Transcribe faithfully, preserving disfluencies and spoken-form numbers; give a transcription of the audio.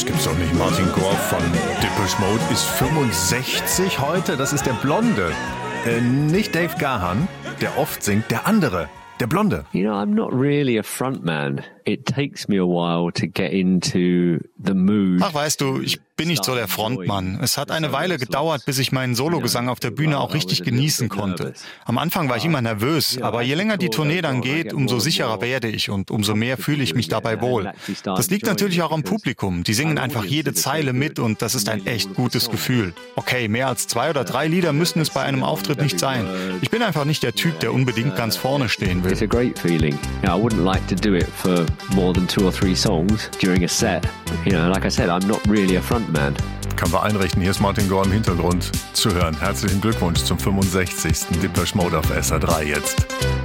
Das gibt's doch nicht. Martin Gore von Depeche Mode ist fünfundsechzig heute. Das ist der Blonde. Äh, nicht Dave Gahan, der oft singt, der andere. Der Blonde. You know, I'm not really a frontman. It takes me a while to get into the mood. Ach, weißt du, ich bin nicht so der Frontmann. Es hat eine Weile gedauert, bis ich meinen Sologesang auf der Bühne auch richtig genießen konnte. Am Anfang war ich immer nervös, aber je länger die Tournee dann geht, umso sicherer werde ich und umso mehr fühle ich mich dabei wohl. Das liegt natürlich auch am Publikum. Die singen einfach jede Zeile mit und das ist ein echt gutes Gefühl. Okay, mehr als zwei oder drei Lieder müssen es bei einem Auftritt nicht sein. Ich bin einfach nicht der Typ, der unbedingt ganz vorne stehen will. It's a great feeling. You know, I wouldn't like to do it for more than two or three songs during a set. You know, like I said, I'm not really a frontman. Können wir einrichten. Hier ist Martin Gore im Hintergrund zu hören. Herzlichen Glückwunsch zum fünfundsechzigsten Depeche Mode auf S R drei jetzt.